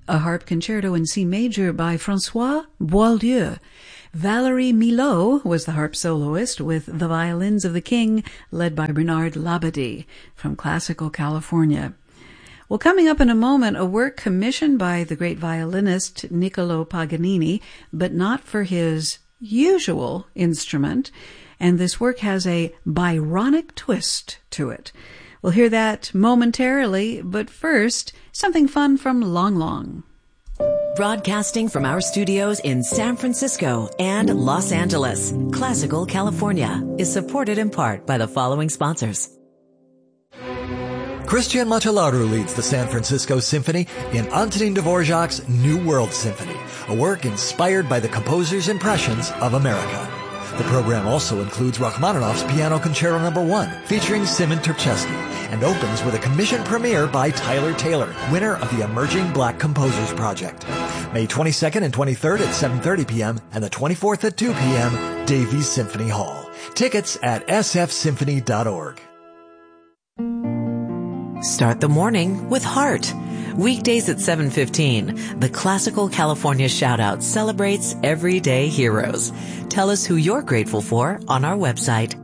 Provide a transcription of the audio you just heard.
a harp concerto in C major by François Boieldieu. Valerie Milot was the harp soloist with The Violins of the King, led by Bernard Labadie from Classical California. Well, coming up in a moment, a work commissioned by the great violinist Niccolo Paganini, but not for his usual instrument, and this work has a Byronic twist to it. We'll hear that momentarily, but first, something fun from Long Long. Broadcasting from our studios in San Francisco and Los Angeles, Classical California is supported in part by the following sponsors. Christian Machalaru leads the San Francisco Symphony in Antonin Dvorak's New World Symphony, a work inspired by the composer's impressions of America. The program also includes Rachmaninoff's Piano Concerto No. 1, featuring Simon Turczewski, and opens with a commission premiere by Tyler Taylor, winner of the Emerging Black Composers Project. May 22nd and 23rd at 7:30 p.m. and the 24th at 2 p.m., Davies Symphony Hall. Tickets at sfsymphony.org. Start the morning with heart. Weekdays at 7:15, the Classical California Shoutout celebrates everyday heroes. Tell us who you're grateful for on our website,